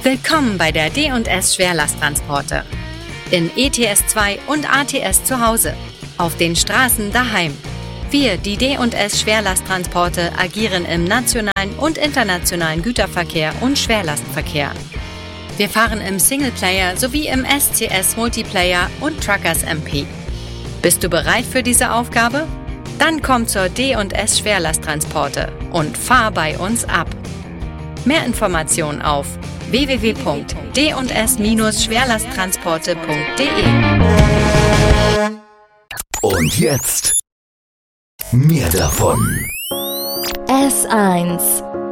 Willkommen bei der D&S Schwerlasttransporte. In ETS 2 und ATS zu Hause. Auf den Straßen daheim. Wir, die D&S Schwerlasttransporte, agieren im nationalen und internationalen Güterverkehr und Schwerlastverkehr. Wir fahren im Singleplayer sowie im SCS Multiplayer und Truckers MP. Bist du bereit für diese Aufgabe? Dann komm zur D&S Schwerlasttransporte und fahr bei uns ab. Mehr Informationen auf www.d&s-schwerlasttransporte.de. Und jetzt mehr davon. S1